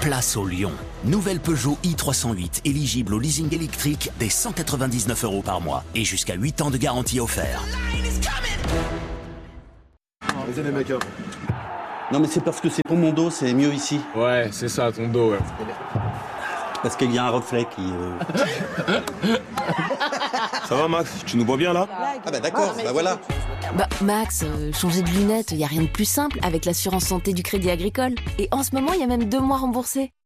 Place au Lion. Nouvelle Peugeot i308, éligible au leasing électrique dès 199 € par mois et jusqu'à 8 ans de garantie offert. Vas-y les mecs. Non mais c'est parce que c'est pour mon dos, c'est mieux ici. Ouais, c'est ça, ton dos, ouais. Parce qu'il y a un reflet qui... Ça va Max, tu nous vois bien là? Ah bah d'accord, bah voilà. Bah Max, changer de lunettes, y a rien de plus simple avec l'assurance santé du Crédit Agricole. Et en ce moment, y a même 2 mois remboursés.